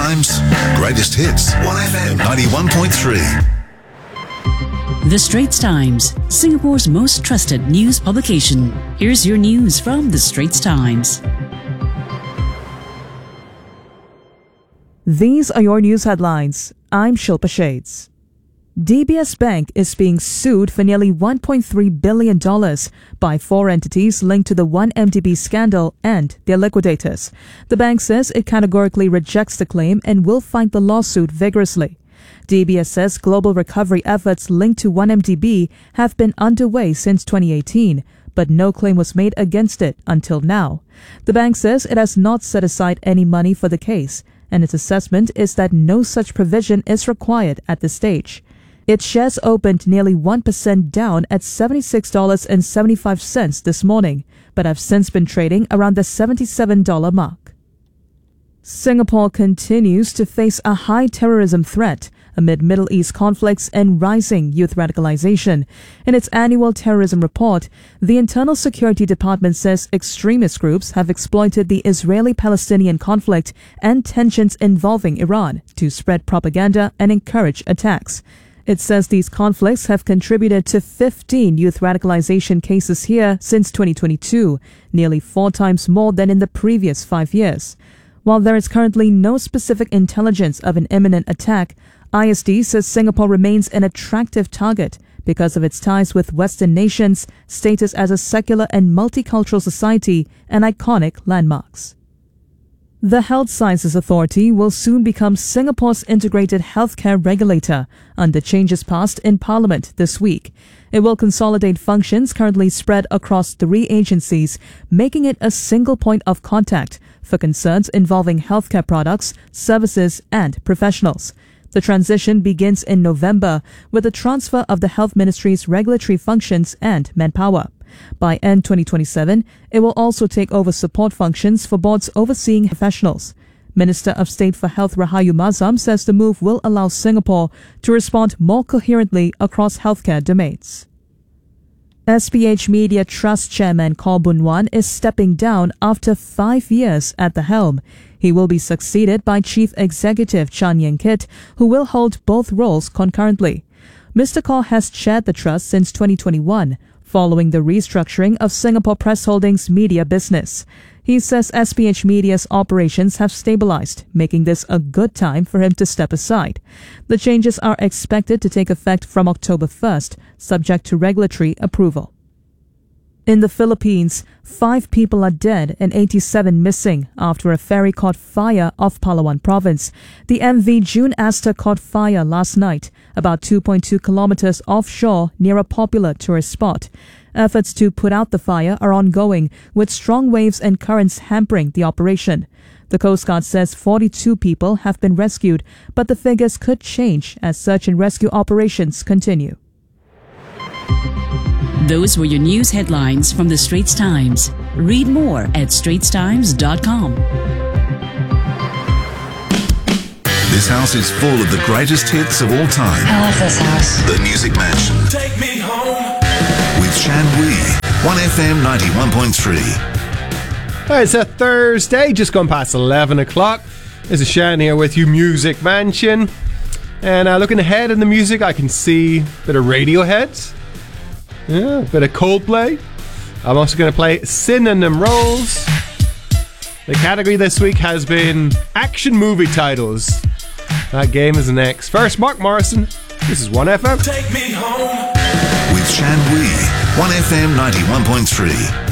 Times, greatest hits, 1FM 91.3. The Straits Times, Singapore's most trusted news publication. Here's your news from The Straits Times. These are your news headlines. I'm Shilpa Shades. DBS Bank is being sued for nearly $1.3 billion by 4 entities linked to the 1MDB scandal and their liquidators. The bank says it categorically rejects the claim and will fight the lawsuit vigorously. DBS says global recovery efforts linked to 1MDB have been underway since 2018, but no claim was made against it until now. The bank says it has not set aside any money for the case, and its assessment is that no such provision is required at this stage. Its shares opened nearly 1% down at $76.75 this morning, but have since been trading around the $77 mark. Singapore continues to face a high terrorism threat amid Middle East conflicts and rising youth radicalization. In its annual terrorism report, the Internal Security Department says extremist groups have exploited the Israeli-Palestinian conflict and tensions involving Iran to spread propaganda and encourage attacks. It says these conflicts have contributed to 15 youth radicalization cases here since 2022, nearly 4 times more than in the previous 5 years. While there is currently no specific intelligence of an imminent attack, ISD says Singapore remains an attractive target because of its ties with Western nations, status as a secular and multicultural society, and iconic landmarks. The Health Sciences Authority will soon become Singapore's integrated healthcare regulator under changes passed in Parliament this week. It will consolidate functions currently spread across 3 agencies, making it a single point of contact for concerns involving healthcare products, services, and professionals. The transition begins in November with the transfer of the Health Ministry's regulatory functions and manpower. By end 2027, it will also take over support functions for boards overseeing professionals. Minister of State for Health Rahayu Mazam says the move will allow Singapore to respond more coherently across healthcare domains. SPH Media Trust Chairman Khaw Boon Wan is stepping down after 5 years at the helm. He will be succeeded by Chief Executive Chan Yen Kit, who will hold both roles concurrently. Mr. Khaw has chaired the trust since 2021, following the restructuring of Singapore Press Holdings' media business. He says SPH Media's operations have stabilized, making this a good time for him to step aside. The changes are expected to take effect from October 1st, subject to regulatory approval. In the Philippines, 5 people are dead and 87 missing after a ferry caught fire off Palawan province. The MV June Asta caught fire last night, about 2.2 kilometers offshore near a popular tourist spot. Efforts to put out the fire are ongoing, with strong waves and currents hampering the operation. The Coast Guard says 42 people have been rescued, but the figures could change as search and rescue operations continue. Those were your news headlines from The Straits Times. Read more at straitstimes.com. This house is full of the greatest hits of all time. I love this house. The Music Mansion. Take me home. With Shan Wee, 1FM 91.3. Alright, it's a Thursday, just gone past 11 o'clock. This is Shan here with you, Music Mansion. And looking ahead in the music, I can see a bit of Radiohead. Yeah, a bit of Coldplay. I'm also going to play Synonym Rolls. The category this week has been action movie titles. That game is next. First, Mark Morrison. This is 1FM. Take me home. With Shan Wee, 1FM 91.3.